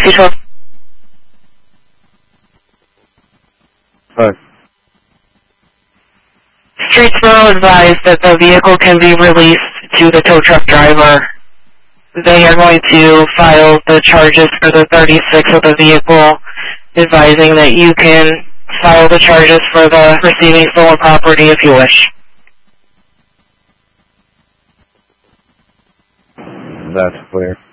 DC-12. Alright. Streetsboro advised that the vehicle can be released to the tow truck driver. They are going to file the charges for the 36 of the vehicle, advising that you can file the charges for the receiving stolen property if you wish. That's clear.